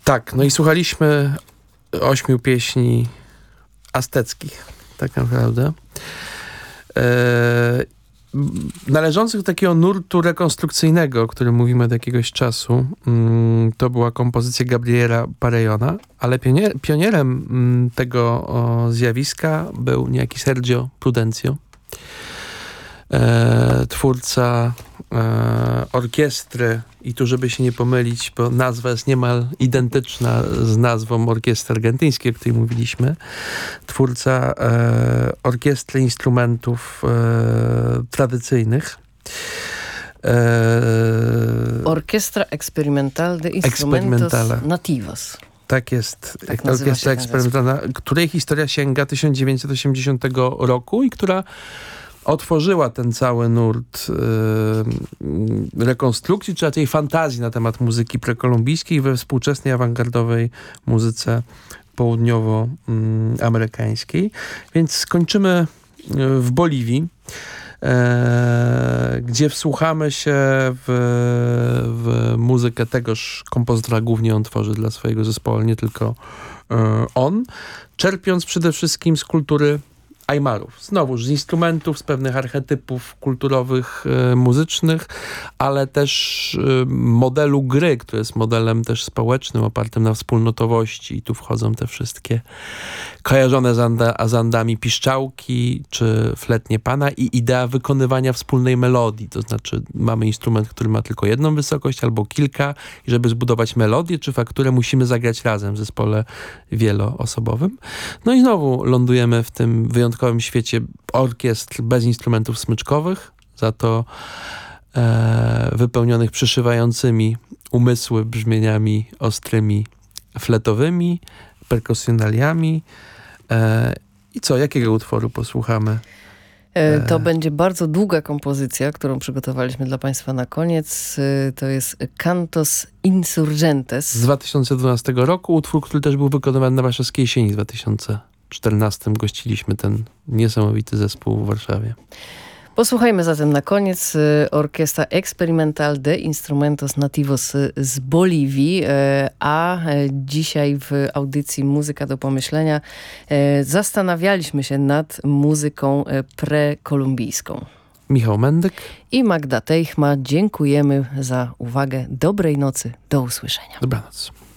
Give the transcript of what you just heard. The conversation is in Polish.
Tak, no i słuchaliśmy 8 pieśni azteckich, tak naprawdę. Należących do takiego nurtu rekonstrukcyjnego, o którym mówimy od jakiegoś czasu. To była kompozycja Gabriela Parellona, ale pionierem tego zjawiska był niejaki Sergio Prudencio, twórca orkiestry, i tu żeby się nie pomylić, bo nazwa jest niemal identyczna z nazwą orkiestry argentyńskiej, o której mówiliśmy. Twórca orkiestry instrumentów tradycyjnych. Orkiestra Experimental de Instrumentos Nativos. Tak jest. Tak orkiestra eksperymentalna, której historia sięga 1980 roku i która otworzyła ten cały nurt rekonstrukcji, czy raczej fantazji na temat muzyki prekolumbijskiej we współczesnej awangardowej muzyce południowoamerykańskiej. Więc skończymy w Boliwii, gdzie wsłuchamy się w muzykę tegoż kompozytora. Głównie on tworzy dla swojego zespołu, ale nie tylko on, czerpiąc przede wszystkim z kultury Ajmarów. Znowuż z instrumentów, z pewnych archetypów kulturowych, muzycznych, ale też modelu gry, który jest modelem też społecznym, opartym na wspólnotowości. I tu wchodzą te wszystkie kojarzone z Andami piszczałki, czy fletnie pana i idea wykonywania wspólnej melodii. To znaczy mamy instrument, który ma tylko jedną wysokość albo kilka i żeby zbudować melodię czy fakturę, musimy zagrać razem w zespole wieloosobowym. No i znowu lądujemy w tym wyjątkowym świecie orkiestr bez instrumentów smyczkowych, za to wypełnionych przyszywającymi umysły brzmieniami ostrymi, fletowymi, perkusjonaliami. I co? Jakiego utworu posłuchamy? To będzie bardzo długa kompozycja, którą przygotowaliśmy dla Państwa na koniec. To jest Cantos Insurgentes. Z 2012 roku. Utwór, który też był wykonywany na Warszawskiej Jesieni w 2014. Gościliśmy ten niesamowity zespół w Warszawie. Posłuchajmy zatem na koniec Orkiestra Experimental de Instrumentos Nativos z Boliwii, a dzisiaj w audycji Muzyka do pomyślenia zastanawialiśmy się nad muzyką prekolumbijską. Michał Mendyk i Magda Teichma. Dziękujemy za uwagę. Dobrej nocy. Do usłyszenia. Dobranoc.